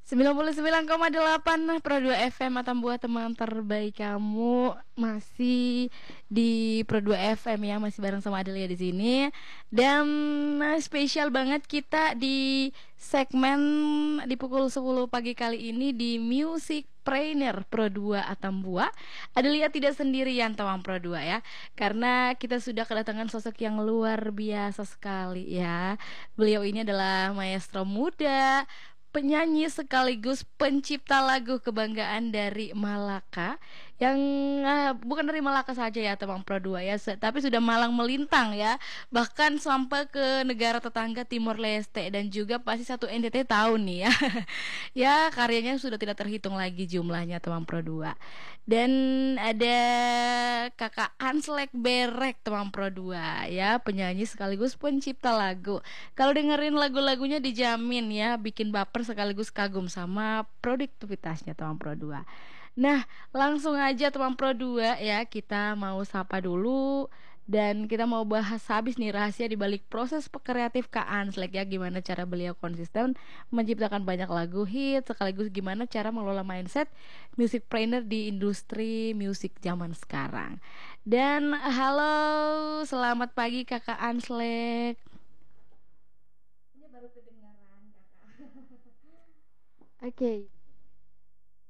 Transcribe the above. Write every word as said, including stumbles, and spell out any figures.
sembilan puluh sembilan koma delapan Pro dua F M Atambua, teman terbaik kamu. Masih di Pro dua F M ya, masih bareng sama Adelia di sini. Dan eh, spesial banget kita di segmen di pukul sepuluh pagi kali ini di Music Trainer Pro dua Atambua. Adelia tidak sendirian teman Pro dua ya, karena kita sudah kedatangan sosok yang luar biasa sekali ya. Beliau ini adalah maestro muda, penyanyi sekaligus pencipta lagu kebanggaan dari Malaka, yang ah, bukan dari Malaka saja ya teman Pro dua ya, se- tapi sudah malang melintang ya, bahkan sampai ke negara tetangga Timor Leste, dan juga pasti satu N T T tahu nih ya. Ya, karyanya sudah tidak terhitung lagi jumlahnya teman Pro dua. Dan ada Kakak Anslek Berek teman Pro dua ya, penyanyi sekaligus pencipta lagu. Kalau dengerin lagu-lagunya dijamin ya bikin baper sekaligus kagum sama produktivitasnya teman Pro dua. Nah, langsung aja teman Pro dua ya, kita mau sapa dulu dan kita mau bahas habis nih rahasia di balik proses kreatif Kak Anslek ya, gimana cara beliau konsisten menciptakan banyak lagu hit, sekaligus gimana cara mengelola mindset music trainer di industri musik zaman sekarang. Dan halo, selamat pagi Kakak Anslek. Ini baru kedengaran kakak. Oke.